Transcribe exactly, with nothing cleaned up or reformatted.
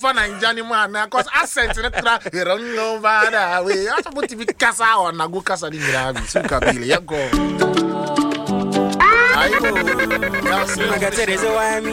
for Nigerian man because accent in the you don't know about that way. I suppose to be casa or Nago Casa in Gravi. So Kabili, ya go. Ayo.